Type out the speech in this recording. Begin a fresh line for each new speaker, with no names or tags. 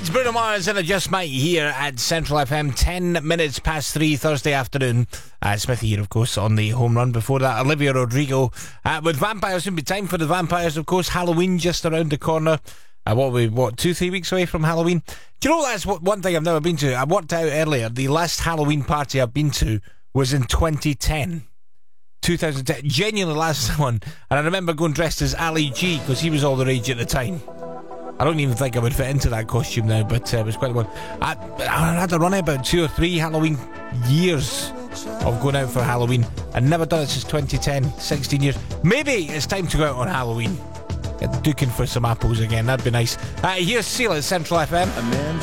It's Bruno Mars and I Just Might here at Central FM, 10 minutes past 3 Thursday afternoon. Smithy here, of course, on the home run. Before that, Olivia Rodrigo with Vampires. It'll be time for the Vampires, of course. Halloween just around the corner. 2-3 weeks away from Halloween? Do you know that's one thing I've never been to? I worked out earlier, the last Halloween party I've been to was in 2010. Genuinely last one. And I remember going dressed as Ali G because he was all the rage at the time. I don't even think I would fit into that costume now, but it was quite one. I had to run about 2 or 3 Halloween years of going out for Halloween. I'd never done it since 2010, 16 years. Maybe it's time to go out on Halloween. Get duking for some apples again, that'd be nice. Here's Seal at Central FM.
A man